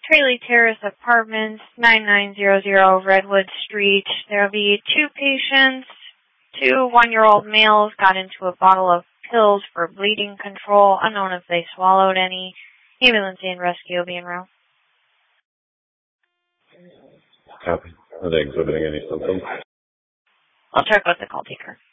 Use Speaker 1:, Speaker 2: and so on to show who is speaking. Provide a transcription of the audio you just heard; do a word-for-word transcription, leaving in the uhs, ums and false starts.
Speaker 1: Tralee Terrace Apartments, nine nine zero zero Redwood Street. There will be two patients. Two one-year-old males got into a bottle of pills for bleeding control, unknown if they swallowed any. Ambulance and rescue will be en route.
Speaker 2: Copy. Are they exhibiting any symptoms?
Speaker 1: I'll check with the call taker.